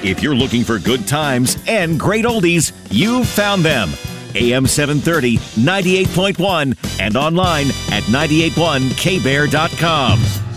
If you're looking for good times and great oldies, you've found them. AM 730, 98.1, and online at 981kbear.com.